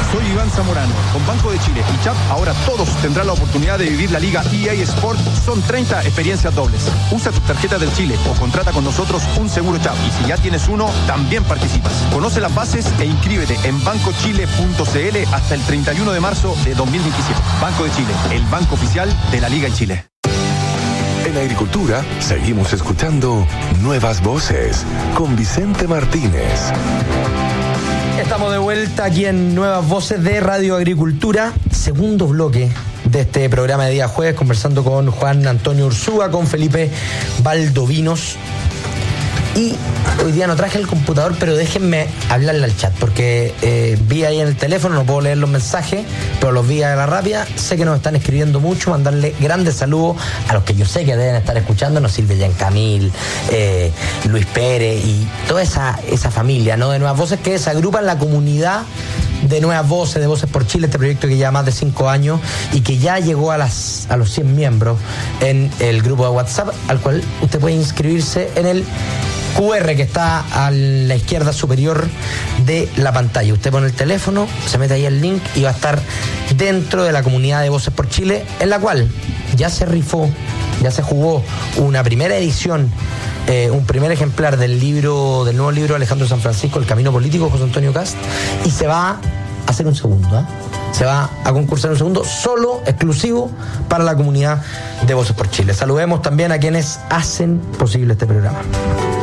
Soy Iván Zamorano. Con Banco de Chile y CHAP, ahora todos tendrán la oportunidad de vivir la Liga EA Sport. Son 30 experiencias dobles. Usa tu tarjeta del Chile o contrata con nosotros un seguro CHAP. Y si ya tienes uno, también participas. Conoce las bases e inscríbete en bancochile.cl hasta el 31 de marzo de 2027. Banco de Chile, el banco oficial de la Liga en Chile. En Agricultura seguimos escuchando Nuevas Voces con Vicente Martínez. Estamos de vuelta aquí en Nuevas Voces de Radio Agricultura, segundo bloque de este programa de día jueves, conversando con Juan Antonio Ursúa, con Felipe Valdovinos. Y hoy día no traje el computador, pero déjenme hablarle al chat, porque vi ahí en el teléfono, no puedo leer los mensajes, pero los vi a la rápida. Sé que nos están escribiendo mucho, mandarle grandes saludos a los que yo sé que deben estar escuchándonos, Silvia Yancamil, Luis Pérez y toda esa familia, ¿no?, de Nuevas Voces que se agrupa en la comunidad de Nuevas Voces, de Voces por Chile, este proyecto que lleva más de 5 años y que ya llegó a los 100 miembros en el grupo de WhatsApp, al cual usted puede inscribirse en el QR que está a la izquierda superior de la pantalla. Usted pone el teléfono, se mete ahí el link y va a estar dentro de la comunidad de Voces por Chile, en la cual ya se rifó, ya se jugó una primera edición, un primer ejemplar del nuevo libro de Alejandro San Francisco, El Camino Político, José Antonio Cast, y se va a hacer un segundo, se va a concursar un segundo, solo, exclusivo para la comunidad de Voces por Chile. Saludemos también a quienes hacen posible este programa.